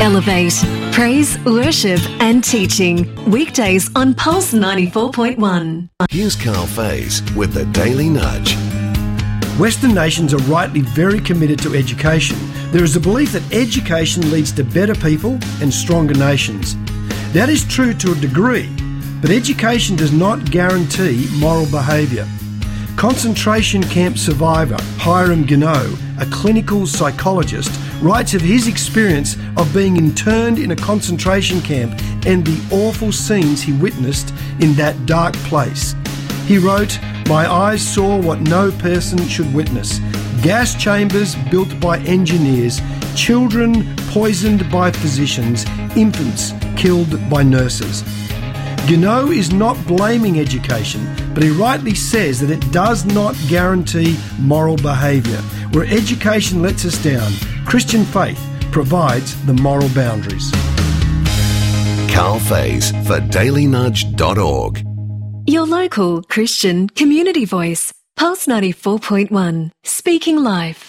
Elevate, praise, worship and teaching. Weekdays on Pulse 94.1. Here's Carl Faze with the Daily Nudge. Western nations are rightly very committed to education. There is a belief that education leads to better people and stronger nations. That is true to a degree, but education does not guarantee moral behaviour. Concentration camp survivor Hiram Gino, a clinical psychologist, writes of his experience of being interned in a concentration camp and the awful scenes he witnessed in that dark place. He wrote, "My eyes saw what no person should witness. Gas chambers built by engineers, children poisoned by physicians, infants killed by nurses." Gino is not blaming education, but he rightly says that it does not guarantee moral behaviour. Where education lets us down, Christian faith provides the moral boundaries. Carl Faze for dailynudge.org. Your local Christian community voice. Pulse 94.1. Speaking life.